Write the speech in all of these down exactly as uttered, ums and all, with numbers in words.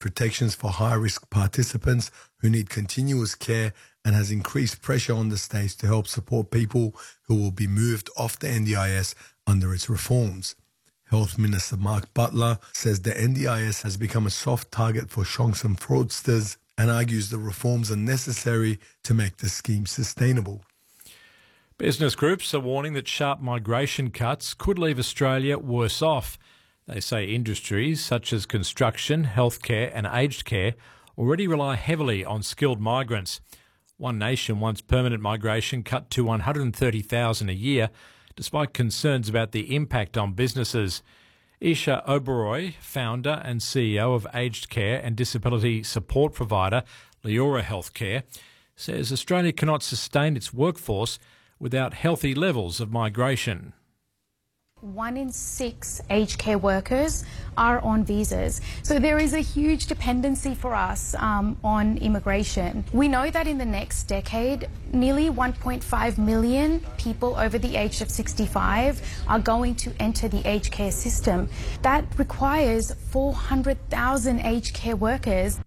protections for high-risk participants who need continuous care and has increased pressure on the states to help support people who will be moved off the N D I S under its reforms. Health Minister Mark Butler says the N D I S has become a soft target for shonks and fraudsters and argues the reforms are necessary to make the scheme sustainable. Business groups are warning that sharp migration cuts could leave Australia worse off. They say industries such as construction, healthcare and aged care already rely heavily on skilled migrants. One Nation wants permanent migration cut to one hundred thirty thousand a year, despite concerns about the impact on businesses. Isha Oberoi, founder and C E O of aged care and disability support provider Leora Healthcare, says Australia cannot sustain its workforce without healthy levels of migration. One in six aged care workers are on visas. So there is a huge dependency for us um, on immigration. We know that in the next decade, nearly one point five million people over the age of sixty-five are going to enter the aged care system. That requires four hundred thousand aged care workers.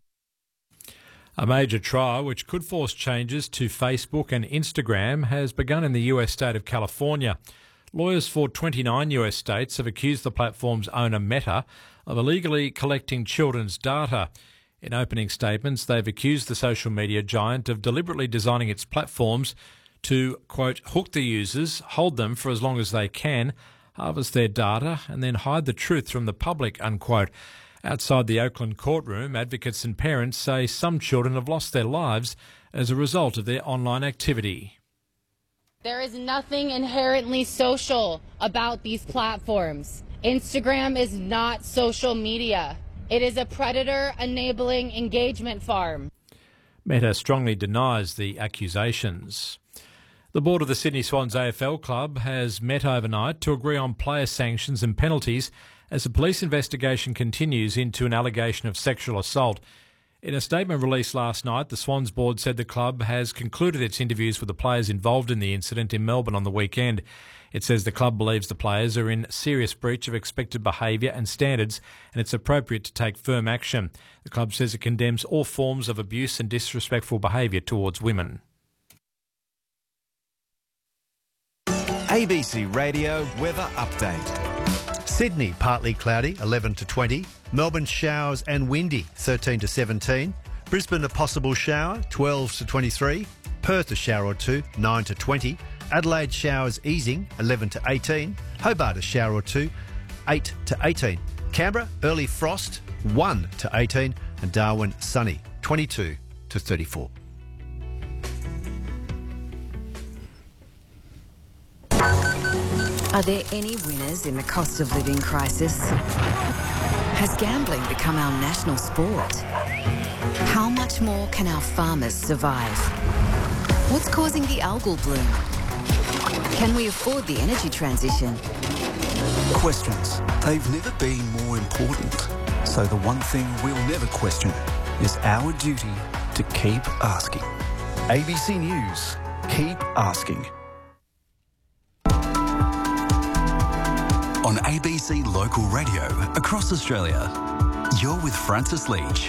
A major trial which could force changes to Facebook and Instagram has begun in the U S state of California. Lawyers for twenty-nine U S states have accused the platform's owner, Meta, of illegally collecting children's data. In opening statements, they've accused the social media giant of deliberately designing its platforms to, quote, hook the users, hold them for as long as they can, harvest their data, and then hide the truth from the public, unquote. Outside the Oakland courtroom, advocates and parents say some children have lost their lives as a result of their online activity. There is nothing inherently social about these platforms. Instagram is not social media. It is a predator-enabling engagement farm. Meta strongly denies the accusations. The board of the Sydney Swans A F L club has met overnight to agree on player sanctions and penalties as the police investigation continues into an allegation of sexual assault. In a statement released last night, the Swans board said the club has concluded its interviews with the players involved in the incident in Melbourne on the weekend. It says the club believes the players are in serious breach of expected behaviour and standards, and it's appropriate to take firm action. The club says it condemns all forms of abuse and disrespectful behaviour towards women. A B C Radio Weather Update. Sydney, partly cloudy, eleven to twenty. Melbourne, showers and windy, thirteen to seventeen. Brisbane, a possible shower, twelve to twenty-three. Perth, a shower or two, nine to twenty. Adelaide, showers easing, eleven to eighteen. Hobart, a shower or two, eight to eighteen. Canberra, early frost, one to eighteen. And Darwin, sunny, twenty-two to thirty-four. Are there any winners in the cost of living crisis? Has gambling become our national sport? How much more can our farmers survive? What's causing the algal bloom? Can we afford the energy transition? Questions. They've never been more important. So the one thing we'll never question is our duty to keep asking. A B C News. Keep asking. On A B C Local Radio across Australia, you're with Francis Leach.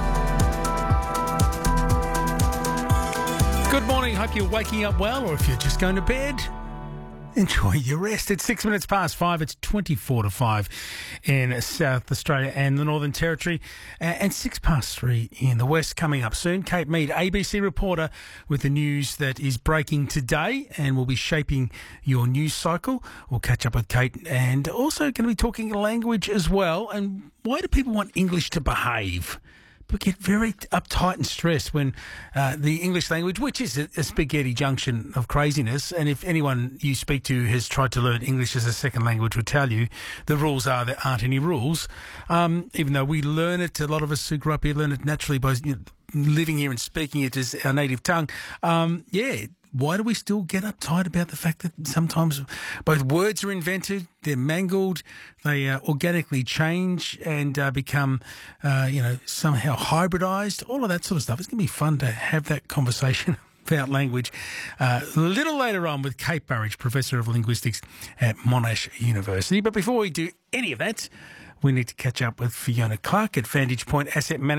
Good morning. Hope you're waking up well, or if you're just going to bed, enjoy your rest. It's six minutes past five. It's twenty-four to five in South Australia and the Northern Territory, and six past three in the West. Coming up soon, Kate Mead, A B C reporter, with the news that is breaking today and will be shaping your news cycle. We'll catch up with Kate, and also going to be talking language as well. And why do people want English to behave? But get very uptight and stressed when uh, the English language, which is a, a spaghetti junction of craziness, and if anyone you speak to has tried to learn English as a second language will tell you the rules are there aren't any rules, um, even though we learn it, a lot of us who grew up here learn it naturally by you know, living here and speaking it as our native tongue. Um, yeah, why do we still get uptight about the fact that sometimes both words are invented, they're mangled, they uh, organically change and uh, become, uh, you know, somehow hybridised, all of that sort of stuff. It's going to be fun to have that conversation about language uh, a little later on with Kate Burridge, Professor of Linguistics at Monash University. But before we do any of that, we need to catch up with Fiona Clark at Vantage Point Asset Management.